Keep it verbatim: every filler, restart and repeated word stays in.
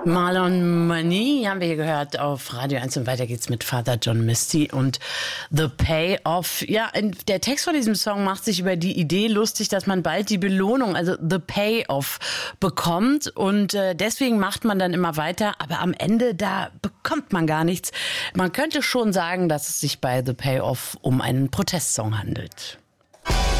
Marlon Money haben wir hier gehört auf Radio eins und weiter geht's mit Father John Misty und The Payoff. Ja, der Text von diesem Song macht sich über die Idee lustig, dass man bald die Belohnung, also The Payoff, bekommt und äh, deswegen macht man dann immer weiter, aber am Ende, da bekommt man gar nichts. Man könnte schon sagen, dass es sich bei The Payoff um einen Protestsong handelt.